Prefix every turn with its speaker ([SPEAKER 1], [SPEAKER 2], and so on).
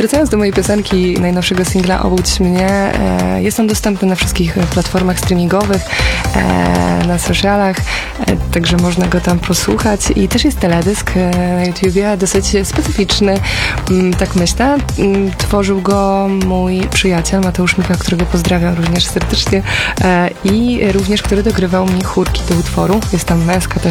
[SPEAKER 1] Wracając do mojej piosenki, najnowszego singla Obudź mnie, jest on dostępny na wszystkich platformach streamingowych, na socialach, także można go tam posłuchać i też jest teledysk na YouTubie, dosyć specyficzny, tak myślę. Tworzył go mój przyjaciel Mateusz Michał, którego pozdrawiam również serdecznie, i również który dogrywał mi chórki do utworu. Jest tam męska też